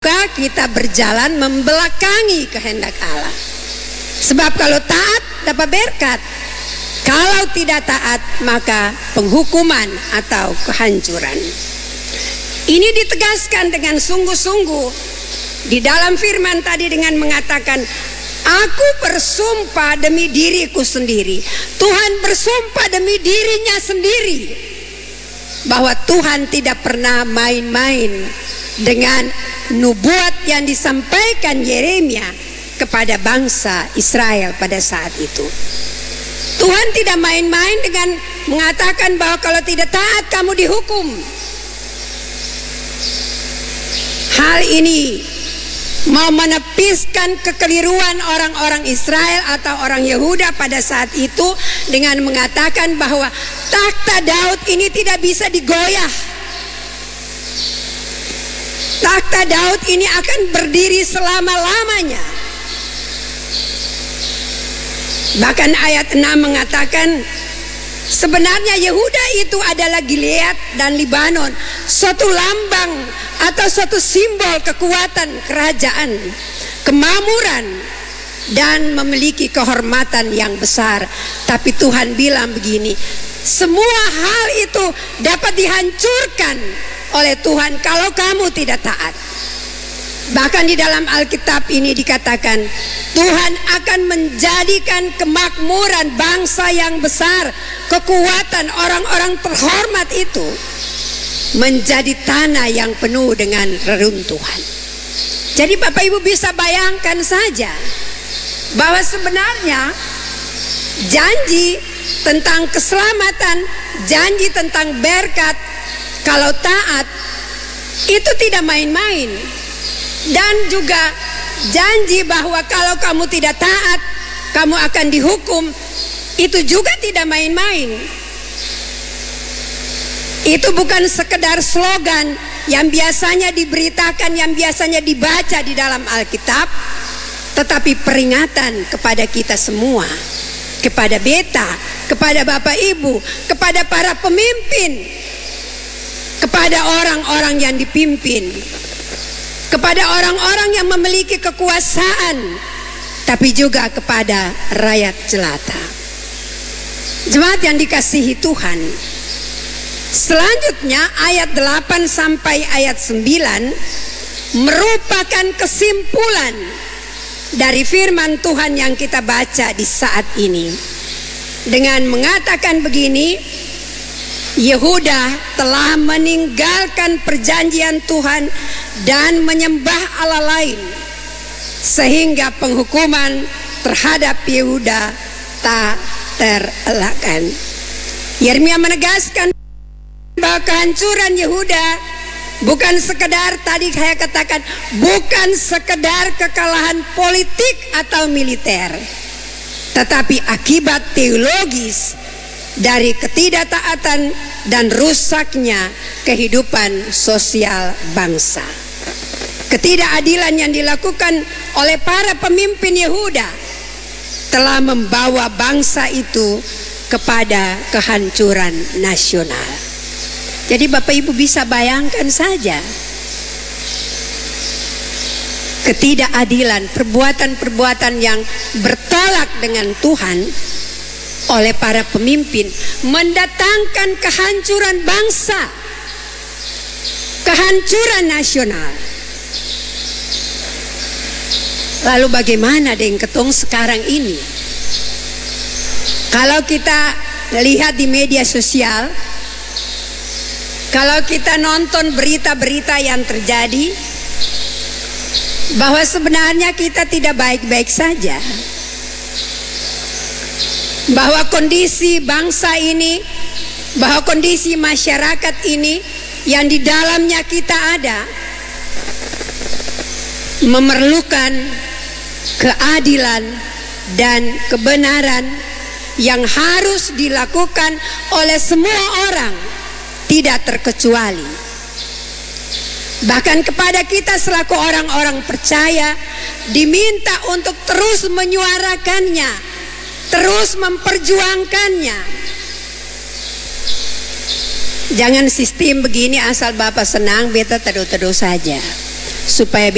maka kita berjalan membelakangi kehendak Allah. Sebab kalau taat dapat berkat, kalau tidak taat maka penghukuman atau kehancuran. Ini ditegaskan dengan sungguh-sungguh di dalam firman tadi dengan mengatakan, aku bersumpah demi diriku sendiri. Tuhan bersumpah demi dirinya sendiri bahwa Tuhan tidak pernah main-main dengan nubuat yang disampaikan Yeremia kepada bangsa Israel pada saat itu. Tuhan tidak main-main dengan mengatakan bahwa kalau tidak taat kamu dihukum. Hal ini mau menepiskan kekeliruan orang-orang Israel atau orang Yehuda pada saat itu dengan mengatakan bahwa takhta Daud ini tidak bisa digoyah. Takhta Daud ini akan berdiri selama-lamanya. Bahkan ayat 6 mengatakan sebenarnya Yehuda itu adalah Gilead dan Libanon, suatu lambang atau suatu simbol kekuatan kerajaan, kemakmuran dan memiliki kehormatan yang besar. Tapi Tuhan bilang begini, semua hal itu dapat dihancurkan oleh Tuhan kalau kamu tidak taat. Bahkan di dalam Alkitab ini dikatakan Tuhan akan menjadikan kemakmuran bangsa yang besar, kekuatan orang-orang terhormat itu menjadi tanah yang penuh dengan reruntuhan. Jadi Bapak Ibu bisa bayangkan saja bahwa sebenarnya janji tentang keselamatan, janji tentang berkat kalau taat itu tidak main-main. Dan juga janji bahwa kalau kamu tidak taat kamu akan dihukum, itu juga tidak main-main. Itu bukan sekedar slogan yang biasanya diberitakan, yang biasanya dibaca di dalam Alkitab, tetapi peringatan kepada kita semua, kepada beta, kepada Bapak Ibu, kepada para pemimpin, kepada orang-orang yang dipimpin, kepada orang-orang yang memiliki kekuasaan, tapi juga kepada rakyat jelata. Jemaat yang dikasihi Tuhan, selanjutnya ayat 8 sampai ayat 9 merupakan kesimpulan dari firman Tuhan yang kita baca di saat ini, dengan mengatakan begini, Yehuda telah meninggalkan perjanjian Tuhan dan menyembah Allah lain, sehingga penghukuman terhadap Yehuda tak terelakkan. Yeremia menegaskan bahwa kehancuran Yehuda bukan sekedar, tadi saya katakan, bukan sekedar kekalahan politik atau militer, tetapi akibat teologis dari ketidaktaatan dan rusaknya kehidupan sosial bangsa. Ketidakadilan yang dilakukan oleh para pemimpin Yehuda telah membawa bangsa itu kepada kehancuran nasional. Jadi Bapak Ibu bisa bayangkan saja ketidakadilan, perbuatan-perbuatan yang bertolak dengan Tuhan oleh para pemimpin mendatangkan kehancuran bangsa, kehancuran nasional. Lalu bagaimana dengan ketong sekarang ini? Kalau kita lihat di media sosial, kalau kita nonton berita-berita yang terjadi, bahwa sebenarnya kita tidak baik-baik saja, bahwa kondisi bangsa ini, bahwa kondisi masyarakat ini yang di dalamnya kita ada memerlukan keadilan dan kebenaran yang harus dilakukan oleh semua orang, tidak terkecuali. Bahkan kepada kita selaku orang-orang percaya diminta untuk terus menyuarakannya, terus memperjuangkannya. Jangan sistem begini asal Bapak senang, beta teduh-teduh saja, supaya